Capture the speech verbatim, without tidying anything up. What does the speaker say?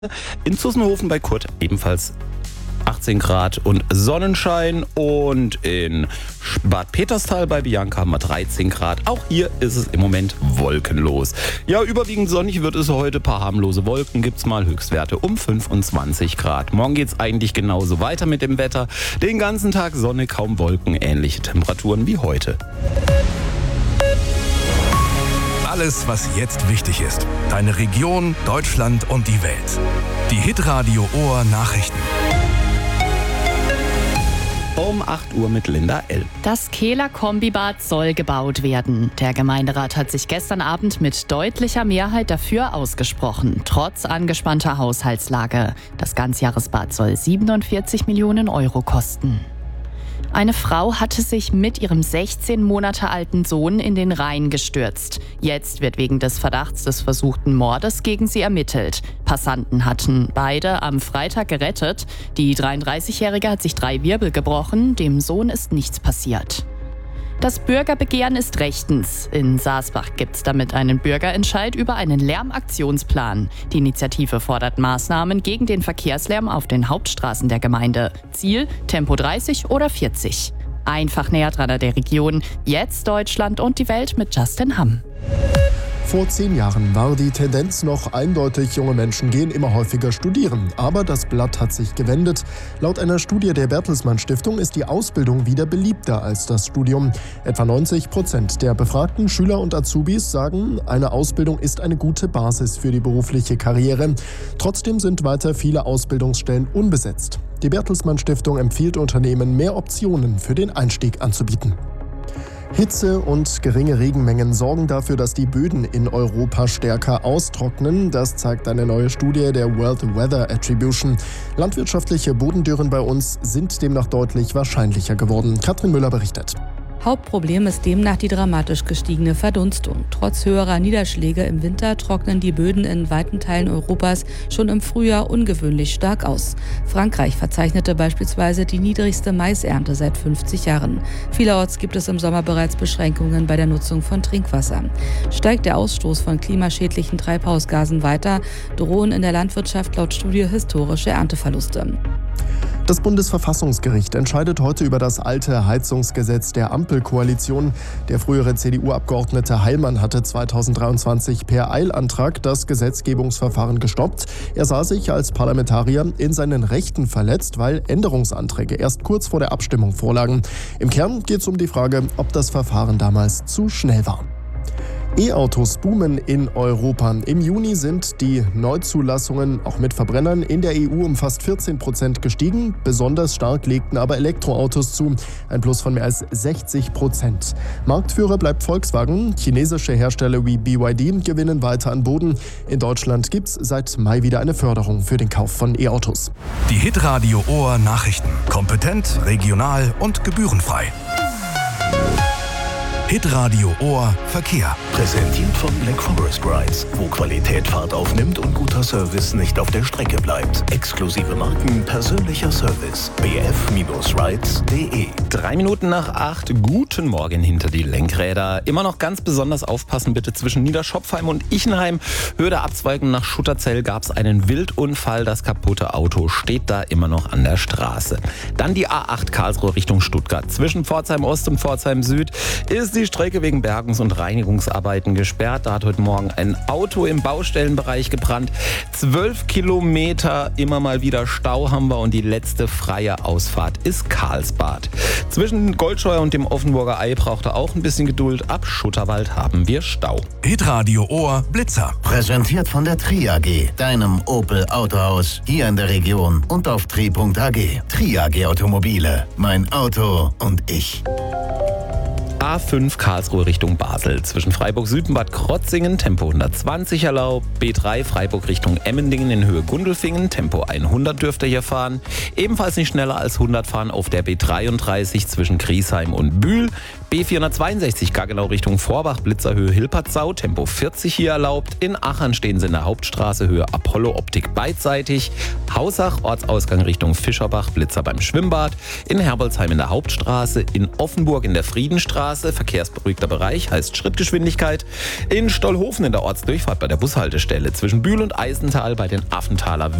In Zussenhofen bei Kurt ebenfalls achtzehn Grad und Sonnenschein und in Bad Peterstal bei Bianca haben wir dreizehn Grad. Auch hier ist es im Moment wolkenlos. Ja, überwiegend sonnig wird es heute. Ein paar harmlose Wolken gibt's mal, Höchstwerte um fünfundzwanzig Grad. Morgen geht's eigentlich genauso weiter mit dem Wetter. Den ganzen Tag Sonne, kaum Wolken, ähnliche Temperaturen wie heute. Alles, was jetzt wichtig ist. Deine Region, Deutschland und die Welt. Die Hitradio Ohr Nachrichten. Um acht Uhr mit Linda L. Das Kehler Kombibad soll gebaut werden. Der Gemeinderat hat sich gestern Abend mit deutlicher Mehrheit dafür ausgesprochen, trotz angespannter Haushaltslage. Das Ganzjahresbad soll siebenundvierzig Millionen Euro kosten. Eine Frau hatte sich mit ihrem sechzehn Monate alten Sohn in den Rhein gestürzt. Jetzt wird wegen des Verdachts des versuchten Mordes gegen sie ermittelt. Passanten hatten beide am Freitag gerettet. Die dreiunddreißigjährige hat sich drei Wirbel gebrochen, dem Sohn ist nichts passiert. Das Bürgerbegehren ist rechtens. In Saasbach gibt es damit einen Bürgerentscheid über einen Lärmaktionsplan. Die Initiative fordert Maßnahmen gegen den Verkehrslärm auf den Hauptstraßen der Gemeinde. Ziel Tempo dreißig oder vierzig. Einfach näher dran an der Region. Jetzt Deutschland und die Welt mit Justin Hamm. Vor zehn Jahren war die Tendenz noch eindeutig, junge Menschen gehen immer häufiger studieren. Aber das Blatt hat sich gewendet. Laut einer Studie der Bertelsmann Stiftung ist die Ausbildung wieder beliebter als das Studium. Etwa neunzig Prozent der befragten Schüler und Azubis sagen, eine Ausbildung ist eine gute Basis für die berufliche Karriere. Trotzdem sind weiter viele Ausbildungsstellen unbesetzt. Die Bertelsmann Stiftung empfiehlt Unternehmen, mehr Optionen für den Einstieg anzubieten. Hitze und geringe Regenmengen sorgen dafür, dass die Böden in Europa stärker austrocknen. Das zeigt eine neue Studie der World Weather Attribution. Landwirtschaftliche Bodendürren bei uns sind demnach deutlich wahrscheinlicher geworden. Katrin Müller berichtet. Hauptproblem ist demnach die dramatisch gestiegene Verdunstung. Trotz höherer Niederschläge im Winter trocknen die Böden in weiten Teilen Europas schon im Frühjahr ungewöhnlich stark aus. Frankreich verzeichnete beispielsweise die niedrigste Maisernte seit fünfzig Jahren. Vielerorts gibt es im Sommer bereits Beschränkungen bei der Nutzung von Trinkwasser. Steigt der Ausstoß von klimaschädlichen Treibhausgasen weiter, drohen in der Landwirtschaft laut Studie historische Ernteverluste. Das Bundesverfassungsgericht entscheidet heute über das alte Heizungsgesetz der Ampelkoalition. Der frühere C D U-Abgeordnete Heilmann hatte zweitausenddreiundzwanzig per Eilantrag das Gesetzgebungsverfahren gestoppt. Er sah sich als Parlamentarier in seinen Rechten verletzt, weil Änderungsanträge erst kurz vor der Abstimmung vorlagen. Im Kern geht es um die Frage, ob das Verfahren damals zu schnell war. E-Autos boomen in Europa. Im Juni sind die Neuzulassungen auch mit Verbrennern in der E U um fast vierzehn Prozent gestiegen. Besonders stark legten aber Elektroautos zu, ein Plus von mehr als sechzig Prozent. Marktführer bleibt Volkswagen. Chinesische Hersteller wie B Y D gewinnen weiter an Boden. In Deutschland gibt es seit Mai wieder eine Förderung für den Kauf von E-Autos. Die Hitradio Ohr Nachrichten. Kompetent, regional und gebührenfrei. Hitradio Ohr Verkehr. Präsentiert von Black Forest Rides, wo Qualität Fahrt aufnimmt und guter Service nicht auf der Strecke bleibt. Exklusive Marken, persönlicher Service. b f rides punkt de. Drei Minuten nach acht, guten Morgen hinter die Lenkräder. Immer noch ganz besonders aufpassen bitte zwischen Niederschopfheim und Ichenheim. Höhe der Abzweigung nach Schutterzell gab es einen Wildunfall. Das kaputte Auto steht da immer noch an der Straße. Dann die A acht Karlsruhe Richtung Stuttgart. Zwischen Pforzheim Ost und Pforzheim Süd ist die Die Strecke wegen Bergungs- und Reinigungsarbeiten gesperrt. Da hat heute Morgen ein Auto im Baustellenbereich gebrannt. Zwölf Kilometer immer mal wieder Stau haben wir und die letzte freie Ausfahrt ist Karlsbad. Zwischen Goldscheuer und dem Offenburger Ei braucht er auch ein bisschen Geduld. Ab Schutterwald haben wir Stau. Hitradio Ohr Blitzer. Präsentiert von der Tri A G, deinem Opel Autohaus hier in der Region und auf tri punkt a g. Tri A G Automobile. Mein Auto und ich. A fünf Karlsruhe Richtung Basel. Zwischen Freiburg Süd und Bad Krotzingen Tempo hundertzwanzig erlaubt. B drei Freiburg Richtung Emmendingen in Höhe Gundelfingen. Tempo hundert dürft ihr hier fahren. Ebenfalls nicht schneller als hundert fahren auf der B dreiunddreißig zwischen Griesheim und Bühl. B vierhundertzweiundsechzig Gaggenau Richtung Vorbach, Blitzerhöhe Hilpertzau, Tempo vierzig hier erlaubt. In Aachen stehen sie in der Hauptstraße, Höhe Apollo Optik beidseitig. Hausach, Ortsausgang Richtung Fischerbach, Blitzer beim Schwimmbad. In Herbolzheim in der Hauptstraße, in Offenburg in der Friedenstraße. Straße, verkehrsberuhigter Bereich, heißt Schrittgeschwindigkeit. In Stollhofen in der Ortsdurchfahrt bei der Bushaltestelle zwischen Bühl und Eisental bei den Affenthaler